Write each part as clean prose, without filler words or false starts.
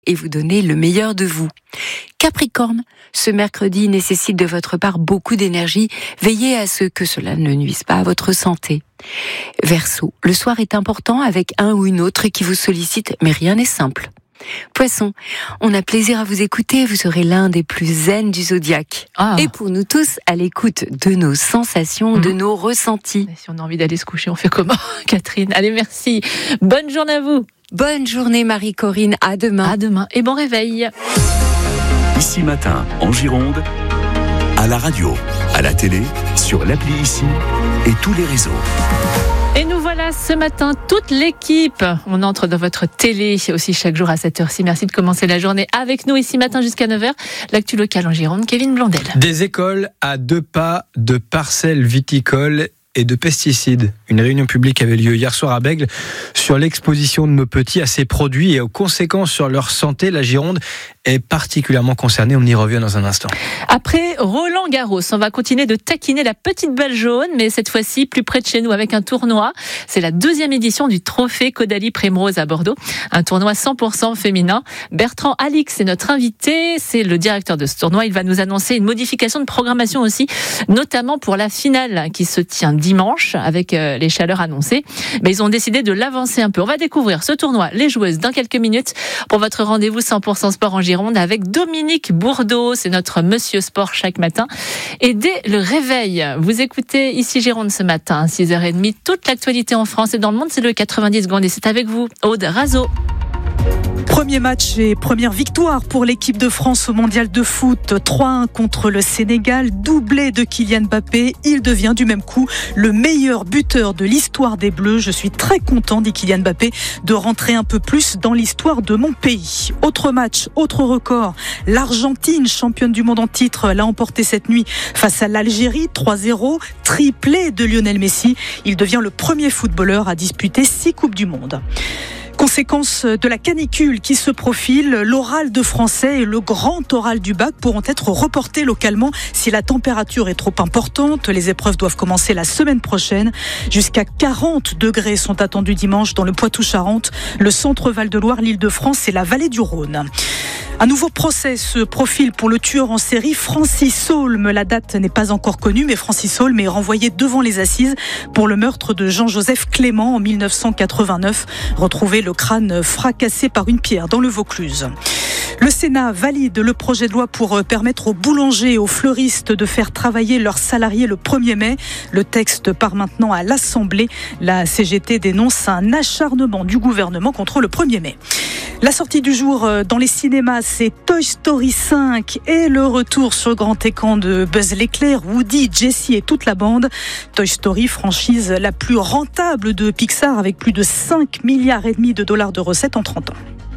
et vous donner le meilleur de vous. Capricorne, ce mercredi nécessite de votre part beaucoup d'énergie. Veillez à ce que cela ne nuise pas à votre santé. Verseau, le soir est important avec un ou une autre qui vous sollicite, mais rien n'est simple. Poisson, on a plaisir à vous écouter, vous serez l'un des plus zen du zodiaque. Et pour nous tous, à l'écoute de nos sensations, de nos ressentis. Et si on a envie d'aller se coucher, on fait comment, Catherine? Allez, merci. Bonne journée à vous. Bonne journée Marie-Corinne, à demain. À demain et bon réveil. Ici Matin, en Gironde, à la radio, à la télé, sur l'appli Ici et tous les réseaux. Et nous voilà ce matin, toute l'équipe. On entre dans votre télé aussi chaque jour à cette heure-ci. Merci de commencer la journée avec nous ici matin jusqu'à 9h. L'actu locale en Gironde, Kevin Blondel. Des écoles à 2 pas de parcelles viticoles et de pesticides. Une réunion publique avait lieu hier soir à Bègles sur l'exposition de nos petits à ces produits et aux conséquences sur leur santé. La Gironde est particulièrement concernée. On y revient dans un instant. Après Roland Garros, on va continuer de taquiner la petite balle jaune, mais cette fois-ci plus près de chez nous avec un tournoi. C'est la 2e édition du trophée Caudalie Primrose à Bordeaux. Un tournoi 100% féminin. Bertrand Alix est notre invité. C'est le directeur de ce tournoi. Il va nous annoncer une modification de programmation aussi, notamment pour la finale qui se tient dimanche avec les chaleurs annoncées. Mais ils ont décidé de l'avancer un peu. On va découvrir ce tournoi, les joueuses, dans quelques minutes pour votre rendez-vous 100% sport en Gironde avec Dominique Bourdeau. C'est notre monsieur sport chaque matin. Et dès le réveil, vous écoutez ici Gironde ce matin, 6h30. Toute l'actualité en France et dans le monde, c'est le 90 secondes. Et c'est avec vous, Aude Razo. Premier match et première victoire pour l'équipe de France au mondial de foot. 3-1 contre le Sénégal, doublé de Kylian Mbappé. Il devient du même coup le meilleur buteur de l'histoire des Bleus. Je suis très content, dit Kylian Mbappé, de rentrer un peu plus dans l'histoire de mon pays. Autre match, autre record. L'Argentine, championne du monde en titre, l'a emporté cette nuit face à l'Algérie, 3-0. Triplé de Lionel Messi. Il devient le premier footballeur à disputer 6 Coupes du Monde. Conséquence de la canicule qui se profile, l'oral de français et le grand oral du bac pourront être reportés localement si la température est trop importante. Les épreuves doivent commencer la semaine prochaine. Jusqu'à 40 degrés sont attendus dimanche dans le Poitou-Charentes, le centre Val-de-Loire, l'Île-de-France et la vallée du Rhône. Un nouveau procès se profile pour le tueur en série Francis Saulme. La date n'est pas encore connue, mais Francis Saulme est renvoyé devant les assises pour le meurtre de Jean-Joseph Clément en 1989. Retrouvé le crâne fracassé par une pierre dans le Vaucluse. Le Sénat valide le projet de loi pour permettre aux boulangers et aux fleuristes de faire travailler leurs salariés le 1er mai. Le texte part maintenant à l'Assemblée. La CGT dénonce un acharnement du gouvernement contre le 1er mai. La sortie du jour dans les cinémas, c'est Toy Story 5 et le retour sur grand écran de Buzz l'éclair, Woody, Jessie et toute la bande. Toy Story, franchise la plus rentable de Pixar avec plus de 5,5 milliards de recettes en 30 ans.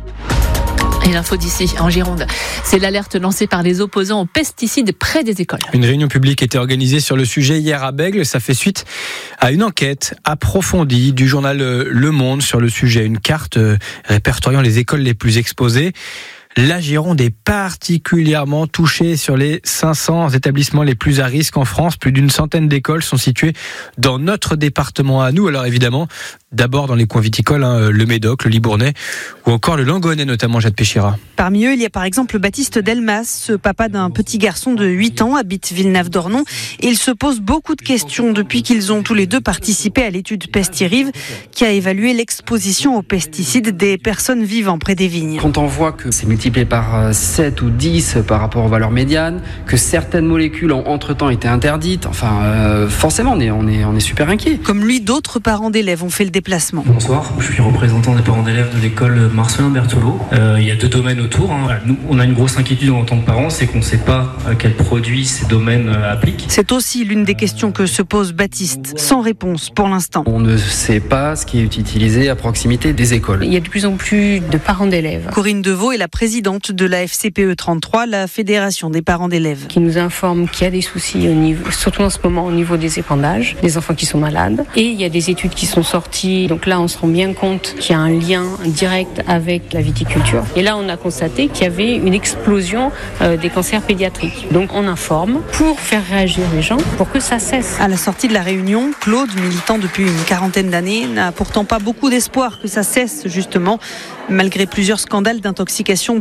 Et l'info d'ici, en Gironde, c'est l'alerte lancée par les opposants aux pesticides près des écoles. Une réunion publique était organisée sur le sujet hier à Bègles. Ça fait suite à une enquête approfondie du journal Le Monde sur le sujet. Une carte répertoriant les écoles les plus exposées. La Gironde est particulièrement touchée sur les 500 établissements les plus à risque en France. Plus d'une centaine d'écoles sont situées dans notre département à nous. Alors évidemment, d'abord dans les coins viticoles, le Médoc, le Libournais ou encore le Langonais, notamment Jade Péchira. Parmi eux, il y a par exemple Baptiste Delmas, ce papa d'un petit garçon de 8 ans, habite Villeneuve-d'Ornon. Et il se pose beaucoup de questions depuis qu'ils ont tous les deux participé à l'étude Pestirive qui a évalué l'exposition aux pesticides des personnes vivant près des vignes. Quand on voit que c'est multiplié par 7 ou 10 par rapport aux valeurs médianes, que certaines molécules ont entre-temps été interdites, forcément on est super inquiet. Comme lui, d'autres parents d'élèves ont fait le déplacement. Bonsoir, je suis représentant des parents d'élèves de l'école Marcelin Berthelot. Il y a 2 domaines autour. Nous, on a une grosse inquiétude en tant que parents, c'est qu'on ne sait pas quels produits ces domaines appliquent. C'est aussi l'une des questions que se pose Baptiste, sans réponse pour l'instant. On ne sait pas ce qui est utilisé à proximité des écoles. Il y a de plus en plus de parents d'élèves. Corinne Deveau est la présidente de la FCPE 33, la Fédération des parents d'élèves. Qui nous informe qu'il y a des soucis surtout en ce moment au niveau des épandages, des enfants qui sont malades. Et il y a des études qui sont sorties. Donc là, on se rend bien compte qu'il y a un lien direct avec la viticulture. Et là, on a constaté qu'il y avait une explosion des cancers pédiatriques. Donc on informe pour faire réagir les gens, pour que ça cesse. À la sortie de la réunion, Claude, militant depuis une quarantaine d'années, n'a pourtant pas beaucoup d'espoir que ça cesse, justement, malgré plusieurs scandales d'intoxication